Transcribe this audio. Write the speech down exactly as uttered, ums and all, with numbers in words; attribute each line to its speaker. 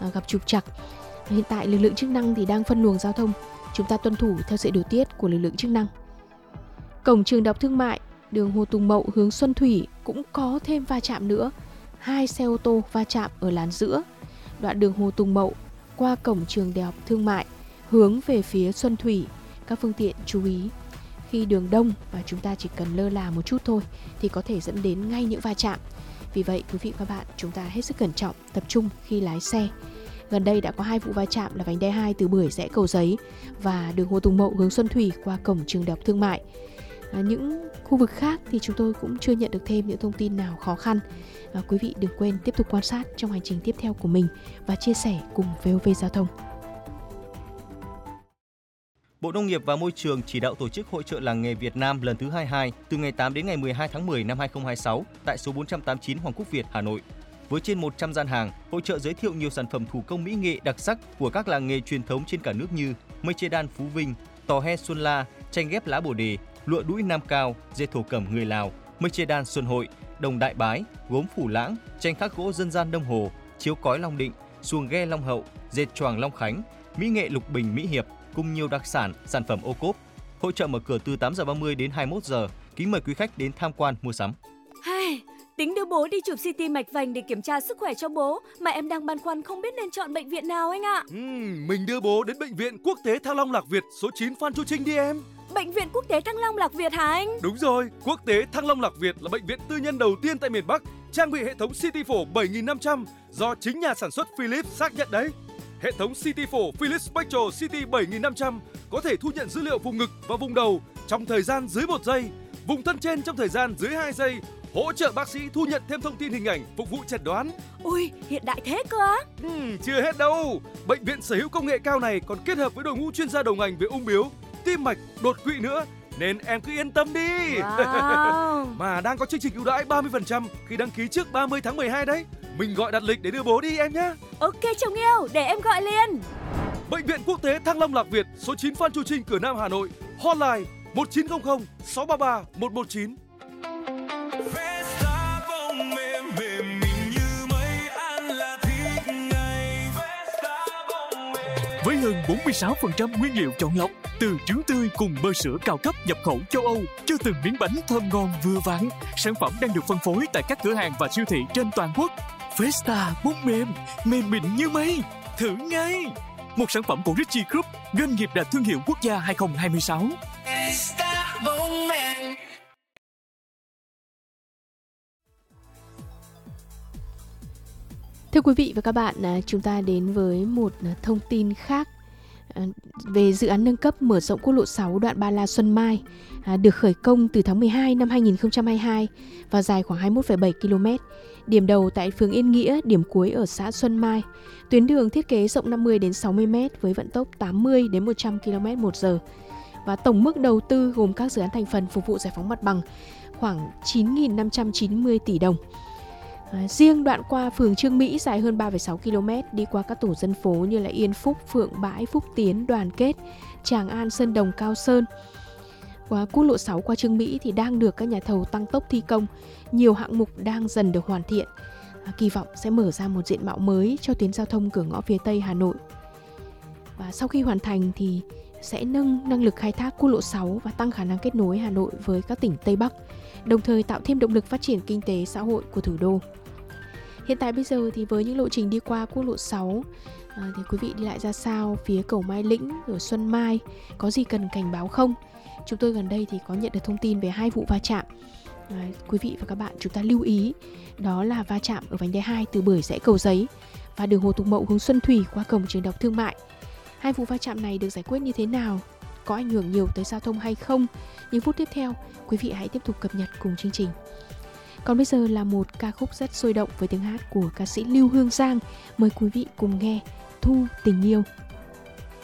Speaker 1: à, gặp trục trặc. Hiện tại lực lượng chức năng thì đang phân luồng giao thông, chúng ta tuân thủ theo sự điều tiết của lực lượng chức năng. Cổng trường Đại học Thương mại, đường Hồ Tùng Mậu hướng Xuân Thủy cũng có thêm va chạm nữa. Hai xe ô tô va chạm ở làn giữa. Đoạn đường Hồ Tùng Mậu qua cổng trường Đại học Thương mại hướng về phía Xuân Thủy, các phương tiện chú ý. Khi đường đông và chúng ta chỉ cần lơ là một chút thôi thì có thể dẫn đến ngay những va chạm. Vì vậy quý vị và các bạn, chúng ta hết sức cẩn trọng, tập trung khi lái xe. Gần đây đã có hai vụ va chạm là vành đai hai từ Bưởi rẽ Cầu Giấy và đường Hồ Tùng Mậu hướng Xuân Thủy qua cổng trường Đại học Thương mại. À, những khu vực khác thì chúng tôi cũng chưa nhận được thêm những thông tin nào khó khăn. À, quý vị đừng quên tiếp tục quan sát trong hành trình tiếp theo của mình và chia sẻ cùng vê o vê Giao thông.
Speaker 2: Bộ Nông nghiệp và Môi trường chỉ đạo tổ chức Hội chợ làng nghề Việt Nam lần thứ hai mươi hai từ ngày tám đến ngày mười hai tháng mười năm hai nghìn không trăm hai mươi sáu tại số bốn trăm tám mươi chín Hoàng Quốc Việt, Hà Nội. Với trên một trăm gian hàng, hội chợ giới thiệu nhiều sản phẩm thủ công mỹ nghệ đặc sắc của các làng nghề truyền thống trên cả nước như mây che đan Phú Vinh, tò he Xuân La, tranh ghép lá Bồ Đề, lụa đũi Nam Cao, dệt thổ cẩm người Lào, mây che đan Xuân Hội, đồng Đại Bái, gốm Phủ Lãng, tranh khắc gỗ dân gian Đông Hồ, chiếu cói Long Định, xuồng ghe Long Hậu, dệt choàng Long Khánh, mỹ nghệ Lục Bình Mỹ Hiệp cùng nhiều đặc sản, sản phẩm ô cốp. Hội chợ mở cửa từ tám giờ ba mươi đến hai mươi mốt giờ. Kính mời quý khách đến tham quan mua sắm.
Speaker 3: Hey, tính đưa bố đi chụp xê tê mạch vành để kiểm tra sức khỏe cho bố, mà em đang băn khoăn không biết nên chọn bệnh viện nào anh ạ.
Speaker 4: Ừ, mình đưa bố đến bệnh viện Quốc tế Thăng Long Lạc Việt số chín Phan Chu Trinh đi em.
Speaker 3: Bệnh viện Quốc tế Thăng Long Lạc Việt hả anh?
Speaker 4: Đúng rồi, Quốc tế Thăng Long Lạc Việt là bệnh viện tư nhân đầu tiên tại miền Bắc trang bị hệ thống xê tê phổ bảy nghìn năm trăm do chính nhà sản xuất Philips xác nhận đấy. Hệ thống xê tê phổ Philips Spectral xê tê bảy nghìn năm trăm có thể thu nhận dữ liệu vùng ngực và vùng đầu trong thời gian dưới một giây, vùng thân trên trong thời gian dưới hai giây, hỗ trợ bác sĩ thu nhận thêm thông tin hình ảnh phục vụ chẩn đoán.
Speaker 3: Ui, hiện đại thế cơ á?
Speaker 4: Ừ, chưa hết đâu. Bệnh viện sở hữu công nghệ cao này còn kết hợp với đội ngũ chuyên gia đầu ngành về ung bướu, tim mạch, đột quỵ nữa. Nên em cứ yên tâm đi.
Speaker 3: Wow.
Speaker 4: Mà đang có chương trình ưu đãi ba mươi phần trăm khi đăng ký trước ba mươi tháng mười hai đấy. Mình gọi đặt lịch để đưa bố đi em nhé.
Speaker 3: Ok chồng yêu, để em gọi liền.
Speaker 4: Bệnh viện Quốc tế Thăng Long Lạc Việt, số chín Phan Chu Trinh, Cửa Nam, Hà Nội. Hotline một chín không không sáu ba ba một một chín.
Speaker 5: Với hơn bốn mươi sáu phần trăm nguyên liệu chọn lọc từ trứng tươi cùng bơ sữa cao cấp nhập khẩu châu Âu cho từng miếng bánh thơm ngon vừa vặn, sản phẩm đang được phân phối tại các cửa hàng và siêu thị trên toàn quốc. Festa bông mềm, mềm mịn như mây, thử ngay! Một sản phẩm của Richie Group, doanh nghiệp đạt thương hiệu quốc gia hai không hai sáu. Festa bông mềm.
Speaker 1: Thưa quý vị và các bạn, chúng ta đến với một thông tin khác về dự án nâng cấp mở rộng quốc lộ sáu đoạn Ba La Xuân Mai, được khởi công từ tháng mười hai năm hai nghìn không trăm hai mươi hai và dài khoảng hai mươi mốt phẩy bảy ki lô mét. Điểm đầu tại phường Yên Nghĩa, điểm cuối ở xã Xuân Mai. Tuyến đường thiết kế rộng năm mươi đến sáu mươi mét với vận tốc tám mươi đến một trăm ki lô mét một giờ. Và tổng mức đầu tư gồm các dự án thành phần phục vụ giải phóng mặt bằng khoảng chín nghìn năm trăm chín mươi tỷ đồng. À, riêng đoạn qua phường Trương Mỹ dài hơn ba phẩy sáu ki lô mét, đi qua các tổ dân phố như là Yên Phúc, Phượng Bãi, Phúc Tiến, Đoàn Kết, Tràng An, Sơn Đồng, Cao Sơn. Qua quốc lộ sáu qua Trương Mỹ thì đang được các nhà thầu tăng tốc thi công, nhiều hạng mục đang dần được hoàn thiện. À, kỳ vọng sẽ mở ra một diện mạo mới cho tuyến giao thông cửa ngõ phía Tây Hà Nội. Và sau khi hoàn thành thì sẽ nâng năng lực khai thác quốc lộ sáu và tăng khả năng kết nối Hà Nội với các tỉnh Tây Bắc, đồng thời tạo thêm động lực phát triển kinh tế xã hội của thủ đô. Hiện tại bây giờ thì với những lộ trình đi qua quốc lộ sáu à, thì quý vị đi lại ra sao, phía cầu Mai Lĩnh rồi Xuân Mai, có gì cần cảnh báo không? Chúng tôi gần đây thì có nhận được thông tin về hai vụ va chạm. À, quý vị và các bạn chúng ta lưu ý, đó là va chạm ở vành đai hai từ Bưởi rẽ Cầu Giấy và đường Hồ Tùng Mậu hướng Xuân Thủy qua cổng trường Đại học Thương mại. Hai vụ va chạm này được giải quyết như thế nào? Có ảnh hưởng nhiều tới giao thông hay không? Những phút tiếp theo, quý vị hãy tiếp tục cập nhật cùng chương trình. Còn bây giờ là một ca khúc rất sôi động với tiếng hát của ca sĩ Lưu Hương Giang. Mời quý vị cùng nghe Thu Tình Yêu.